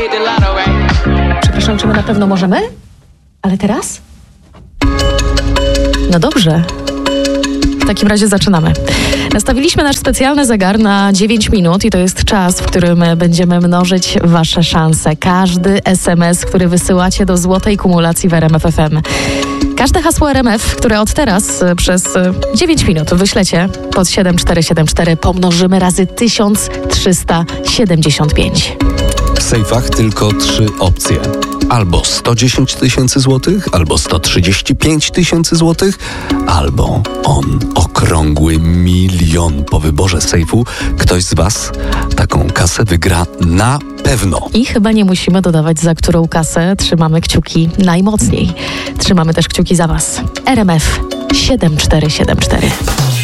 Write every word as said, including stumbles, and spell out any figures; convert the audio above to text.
Przepraszam, czy my na pewno możemy? Ale teraz? No dobrze. W takim razie zaczynamy. Nastawiliśmy nasz specjalny zegar na dziewięć minut i to jest czas, w którym będziemy mnożyć wasze szanse. Każdy es em es, który wysyłacie do złotej kumulacji w R M F F M. Każde hasło R M F, które od teraz przez dziewięć minut wyślecie pod siedem cztery siedem cztery, pomnożymy razy tysiąc trzysta siedemdziesiąt pięć. W sejfach tylko trzy opcje. Albo sto dziesięć tysięcy złotych, albo sto trzydzieści pięć tysięcy złotych, albo on, okrągły milion. Po wyborze sejfu ktoś z was taką kasę wygra na pewno. I chyba nie musimy dodawać, za którą kasę trzymamy kciuki najmocniej. Trzymamy też kciuki za was. R M F siedem cztery siedem cztery.